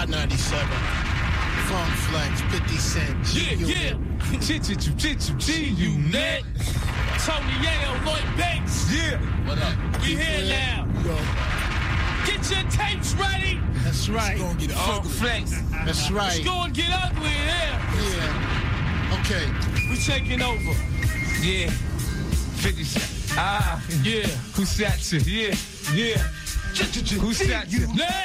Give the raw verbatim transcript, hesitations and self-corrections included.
Hot ninety-seven. Funk Flex, fifty Cent. Yeah, yeah. G-Unit. Tony Yayo, Lloyd Banks. Yeah. What up? We here now. Yo. Get your tapes ready. That's right. It's gonna get Funk ugly. Flex. That's right. It's gonna get ugly in here. Yeah. Okay. We taking over. Yeah. fifty Cent. Ah. Yeah. Who shot you? Yeah. Yeah. Who shot you? Let